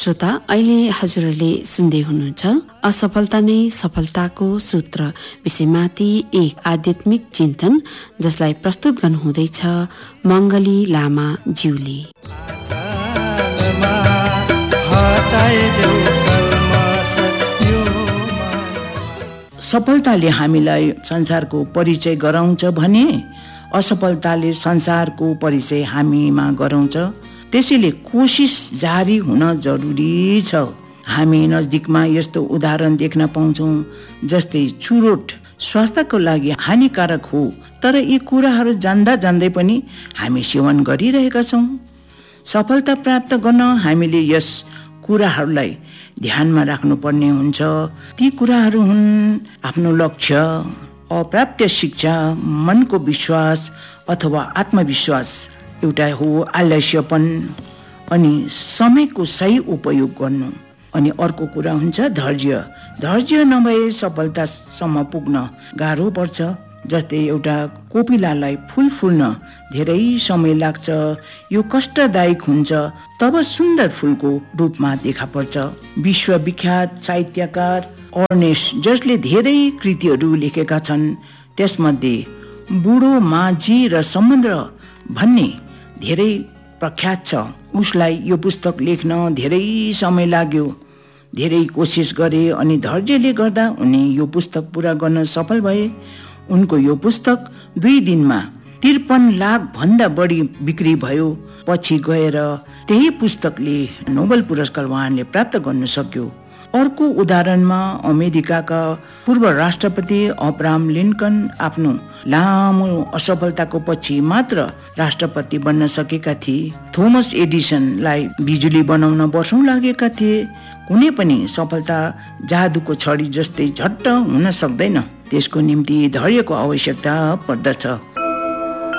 श्रोता, अहिले हजुरहरूले सुन्दै हुनुहुन्छ असफलता नै सफलताको सूत्र विषयमाथि एक आध्यात्मिक चिन्तन, जसलाई प्रस्तुत गर्नुहुँदैछ मङ्गली लामा ज्यूले। सफलताले हामीलाई संसारको परिचय गराउँछ भने असफलताले संसारको परिचय हामीमा गराउँछ। त्यसैले कोसिस जारी हुन जरुरी छ। हामी नजदिकमा यस्तो उदाहरण देख्न पाउँछौँ, जस्तै चुरोट स्वास्थ्यको लागि हानिकारक हो, तर यी कुराहरू जान्दा जान्दै पनि हामी सेवन गरिरहेका छौँ। सफलता प्राप्त गर्न हामीले यस कुराहरूलाई ध्यानमा राख्नुपर्ने हुन्छ। ती कुराहरू हुन् आफ्नो लक्ष्य, अप्राप्य शिक्षा, मनको विश्वास अथवा आत्मविश्वास, एउटा हो आलस्यपन, अनि समयको सही उपयोग गर्नु, अनि अर्को कुरा हुन्छ धैर्य। धैर्य नभए सफलतासम्म पुग्न गाह्रो पर्छ। जस्तै एउटा कोपिलालाई फुल फुल्न धेरै समय लाग्छ, यो कष्टदायक हुन्छ, तब सुन्दर फुलको रूपमा देखा पर्छ। विश्वविख्यात साहित्यकार अर्नेस्ट, जसले धेरै कृतिहरू लेखेका छन्, त्यसमध्ये बुढो माझी र समुद्र भन्ने धेरै प्रख्यात छ। उसलाई यो पुस्तक लेख्न धेरै समय लाग्यो, धेरै कोसिस गरे, अनि धैर्यले गर्दा उनी यो पुस्तक पुरा गर्न सफल भए। उनको यो पुस्तक 2 दिनमा 53 लाख भन्दा बढी बिक्री भयो। पछि गएर त्यही पुस्तकले नोबेल पुरस्कार उहाँले प्राप्त गर्न सक्यो। अर्को उदाहरणमा अमेरिकाका पूर्व राष्ट्रपति अब्राहम लिङ्कन आफ्नो लामो असफलताको पछि मात्र राष्ट्रपति बन्न सकेका थिए। थोमस एडिसनलाई बिजुली बनाउन वर्षौं लागेका थिए। कुनै पनि सफलता जादुको छडी जस्तै झट्ट हुन सक्दैन, त्यसको निम्ति धैर्यको आवश्यकता पर्दछ।